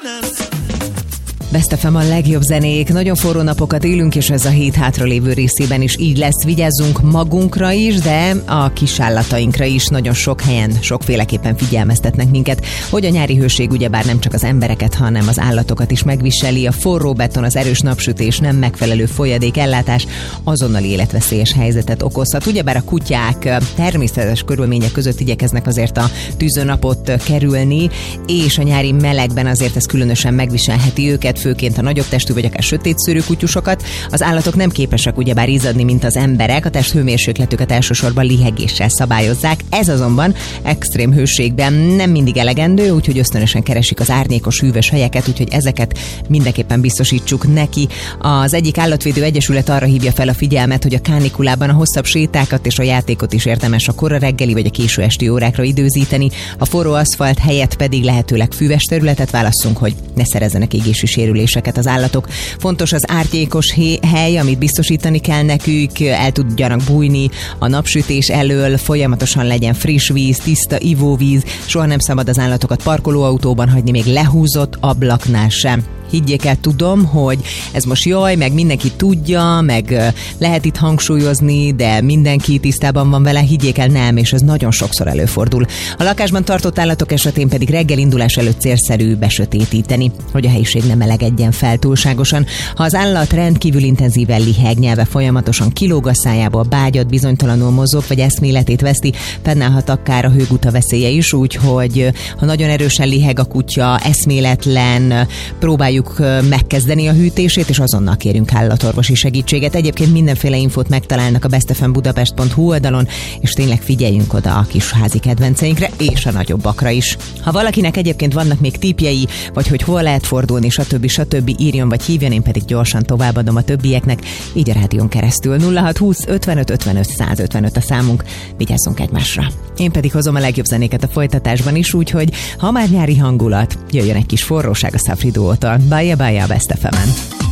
Best FM a legjobb zenék, nagyon forró napokat élünk, és ez a hét hátralévő részében is így lesz. Vigyázzunk magunkra is, de a kisallatainkra is. Nagyon sok helyen, sokféleképpen figyelmeztetnek minket, hogy a nyári hőség ugyebár nem csak az embereket, hanem az állatokat is megviseli. A forró beton, az erős napsütés, nem megfelelő folyadékellátás azonnali életveszélyes helyzetet okozhat. Ugyebár a kutyák természetes körülmények között igyekeznek azért a tűzőnapot kerülni, és a nyári melegben azért ez különösen megviselheti őket, főként a nagyobb testű vagy akár sötétszőrű kutyusokat. Az állatok nem képesek ugyebár izzadni, mint az emberek, a testhőmérsékletüket elsősorban lihegéssel szabályozzák. Ez azonban extrém hőségben nem mindig elegendő, úgyhogy ösztönösen keresik az árnyékos, hűvös helyeket, úgyhogy ezeket mindenképpen biztosítsuk neki. Az egyik állatvédő egyesület arra hívja fel a figyelmet, hogy a kánikulában a hosszabb sétákat és a játékot is érdemes a kora reggeli vagy a késő esti órákra időzíteni, a forró aszfalt helyett pedig lehetőleg füves területet válasszunk, hogy ne szerezzenek égési sérüléseket az állatok. Fontos az árnyékos hely, amit biztosítani kell nekük, el tudjanak bújni a napsütés elől, folyamatosan legyen friss víz, tiszta ivóvíz, soha nem szabad az állatokat parkolóautóban hagyni, még lehúzott ablaknál sem. Higgyék el, tudom, hogy ez most jaj, meg mindenki tudja, meg lehet itt hangsúlyozni, de mindenki tisztában van vele, higgyék el, nem, és ez nagyon sokszor előfordul. A lakásban tartott állatok esetén pedig reggelindulás előtt célszerű besötétíteni, hogy a helyiség nem melegedjen fel túlságosan. Ha az állat rendkívül intenzíven liheg, nyelve folyamatosan kilóg a szájából, bágyat, bizonytalanul mozog, vagy eszméletét veszti, fennállhat akár a hőguta veszélye is, úgyhogy ha nagyon erősen liheg a kutya, eszméletlen, próbáljuk megkezdeni a hűtését, és azonnal kérünk állatorvosi segítséget. Egyébként mindenféle infót megtalálnak a bestfmbudapest.hu oldalon, és tényleg figyeljünk oda a kis házi kedvenceinkre, és a nagyobbakra is. Ha valakinek egyébként vannak még tippjei, vagy hogy hol lehet fordulni, stb. Írjon vagy hívjon, én pedig gyorsan továbbadom a többieknek, így a rádión keresztül. 0620 55 55 155 a számunk, vigyázzunk egymásra. Én pedig hozom a legjobb zenéket a folytatásban is, úgyhogy ha már nyári hangulat, jöjjön egy kis forróság a Safri Duótól. Bye a Best FM-en.